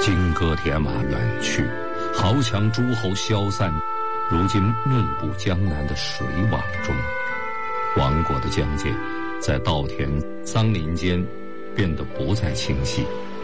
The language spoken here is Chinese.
金戈铁马远去，豪强诸侯消散，如今密布江南的水网中。王国的疆界在稻田、桑林间变得不再清晰，